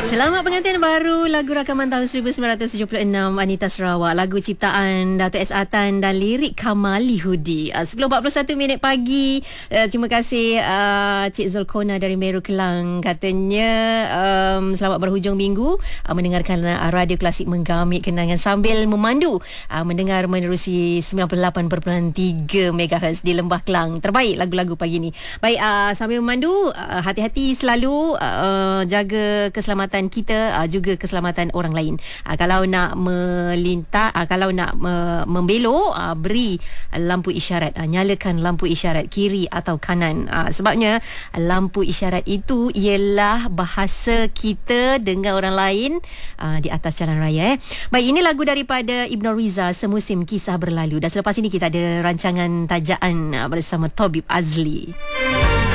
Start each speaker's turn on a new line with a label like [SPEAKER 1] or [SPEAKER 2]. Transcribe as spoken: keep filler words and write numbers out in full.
[SPEAKER 1] Selamat pengantin baru lagu rakaman tahun seribu sembilan ratus tujuh puluh enam Anita Sarawak, lagu ciptaan Dato' S. Atan dan lirik Kamali Hudi. Uh, sepuluh empat puluh satu minit pagi. Uh, terima kasih uh, Cik Zulkona dari Meru Kelang, katanya um, selamat berhujung minggu, uh, mendengarkan uh, radio klasik menggamit kenangan sambil memandu, uh, mendengar menerusi sembilan puluh lapan perpuluhan tiga megahertz di Lembah Kelang. Terbaik lagu-lagu pagi ni. Baik, uh, sambil memandu, uh, hati-hati selalu, uh, jaga keselamatan kita, uh, juga keselamatan orang lain. Uh, kalau nak melintas, uh, kalau nak me- membelok, uh, beri lampu isyarat, uh, nyalakan lampu isyarat kiri atau kanan. Uh, sebabnya lampu isyarat itu ialah bahasa kita dengan orang lain uh, di atas jalan raya. Eh. Baik, ini lagu daripada Ibn Riza, Semusim Kisah Berlalu. Dan selepas ini kita ada rancangan tajaan uh, bersama Tabib Azli.